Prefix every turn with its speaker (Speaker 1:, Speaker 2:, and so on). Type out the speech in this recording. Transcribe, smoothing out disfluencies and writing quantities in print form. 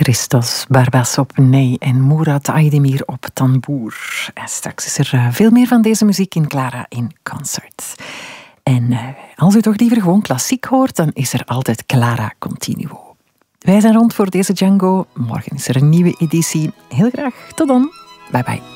Speaker 1: Christos Barbas op ney en Murat Aydemir op tamboer. En straks is er veel meer van deze muziek in Clara in Concert. En als u toch liever gewoon klassiek hoort, dan is er altijd Clara Continuo. Wij zijn rond voor deze Django. Morgen is er een nieuwe editie. Heel graag. Tot dan. Bye bye.